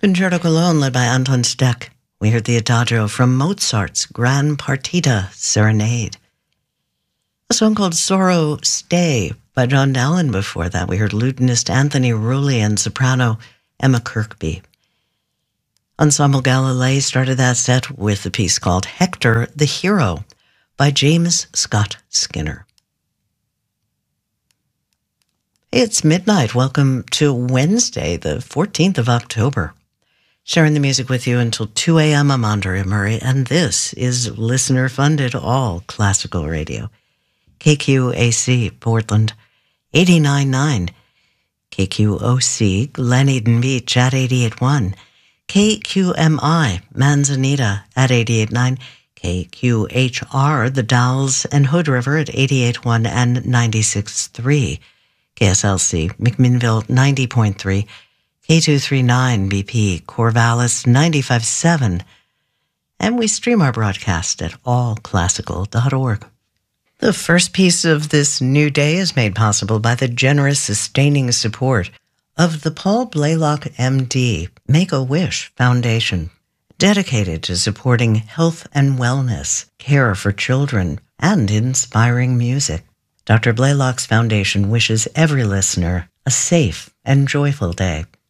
Concerto Cologne, led by Anton Steck. We heard the Adagio from Mozart's Gran Partita Serenade. A song called Sorrow Stay by John Dowland before that. We heard lutenist Anthony Rulli and soprano Emma Kirkby. Ensemble Galilei started that set with a piece called Hector the Hero by James Scott Skinner. Hey, it's midnight. Welcome to Wednesday, the 14th of October. Sharing the music with you until 2 a.m. I'm Andrea Murray, and this is listener-funded all classical radio. KQAC, Portland, 89.9. KQOC, Glen Eden Beach at 88.1. KQMI, Manzanita at 88.9. KQHR, The Dalles and Hood River at 88.1 and 96.3. KSLC, McMinnville 90.3. K239 BP, Corvallis 95.7. And we stream our broadcast at allclassical.org. The first piece of this new day is made possible by the generous sustaining support of the Paul Blaylock, MD, Make-A-Wish Foundation, dedicated to supporting health and wellness, care for children, and inspiring music. Dr. Blaylock's foundation wishes every listener a safe and joyful day.